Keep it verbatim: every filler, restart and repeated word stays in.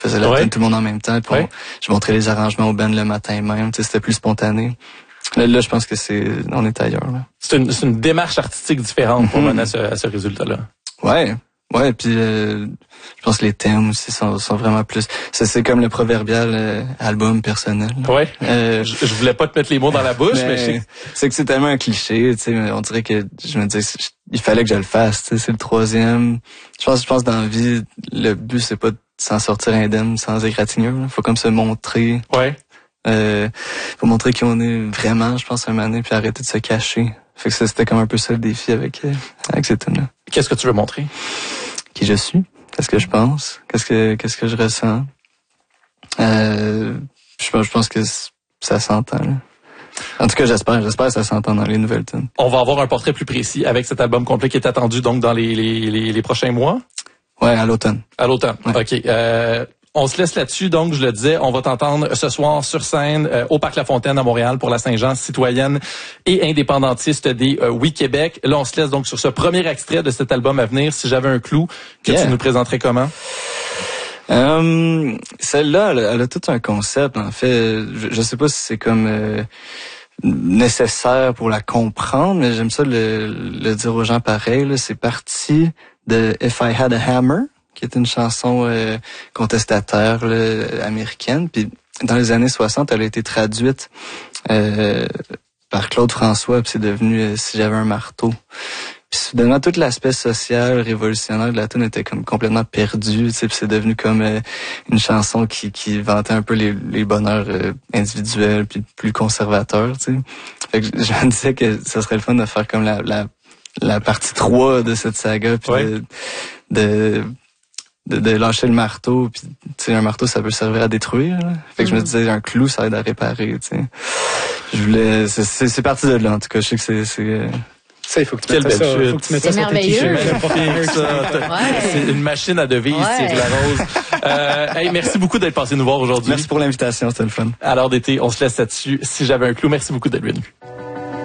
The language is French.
faisais la ouais. tune tout le monde en même temps. Puis ouais. on, je montrais les arrangements au band le matin même. C'était plus spontané. Là, là, je pense que c'est, on est ailleurs. Là. C'est une, c'est une démarche artistique différente pour mener à ce, à ce résultat-là. Ouais. Ouais, puis euh, je pense que les thèmes aussi sont, sont vraiment plus... Ça, c'est comme le proverbial euh, album personnel. Ouais, euh, je, je voulais pas te mettre les mots dans la bouche, mais... mais je... C'est que c'est tellement un cliché, tu sais, on dirait que je me disais, il fallait que je le fasse, tu sais, c'est le troisième. Je pense, je pense dans la vie, le but, c'est pas de s'en sortir indemne, sans égratignure. Il faut comme se montrer. Ouais. Euh, faut montrer qui on est vraiment, je pense, un moment donné, puis arrêter de se cacher. Fait que ça, c'était comme un peu ça le défi avec, euh, avec cette tune-là. Qu'est-ce que tu veux montrer? Qui je suis, qu'est-ce que je pense, qu'est-ce que qu'est-ce que je ressens. Euh, je pense je pense que ça s'entend. Là. En tout cas, j'espère, j'espère que ça s'entend dans les nouvelles tunes. On va avoir un portrait plus précis avec cet album complet qui est attendu donc dans les les les, les prochains mois. Ouais, à l'automne. À l'automne. Ouais. OK. Euh, on se laisse là-dessus, donc je le disais, on va t'entendre ce soir sur scène euh, au Parc La Fontaine à Montréal pour la Saint-Jean citoyenne et indépendantiste des euh, Oui Québec. Là, on se laisse donc sur ce premier extrait de cet album à venir. Si j'avais un clou, que yeah. tu nous présenterais comment? Euh, celle-là, elle, elle a tout un concept. En fait, je, je sais pas si c'est comme euh, nécessaire pour la comprendre, mais j'aime ça le, le dire aux gens pareil. Là. C'est parti de If I Had a Hammer, qui est une chanson euh, contestataire là, américaine. Puis dans les années soixante, elle a été traduite euh, par Claude François, puis c'est devenu euh, Si j'avais un marteau. Puis soudainement, tout l'aspect social, révolutionnaire de la tune était comme complètement perdu, tu sais, puis c'est devenu comme euh, une chanson qui, qui vantait un peu les, les bonheurs euh, individuels, puis plus conservateurs, tu sais. Fait que je, je me disais que ça serait le fun de faire comme la la, la partie trois de cette saga, puis ouais. de, de De, de lâcher le marteau, puis tu sais, un marteau, ça peut servir à détruire. Là. Fait que mm-hmm. je me disais, un clou, ça aide à réparer, tu sais. Je voulais... C'est, c'est, c'est parti de là, en tout cas. Je sais que c'est... c'est euh... Ça, il faut que tu mettes ça, faut que tu mettes c'est ça merveilleux. C'est une machine à devise, ouais. Thierry Larose. Euh, hey, merci beaucoup d'être passé nous voir aujourd'hui. Merci pour l'invitation, c'était le fun. Alors d'été, on se laisse là-dessus. Si j'avais un clou, merci beaucoup d'être venu.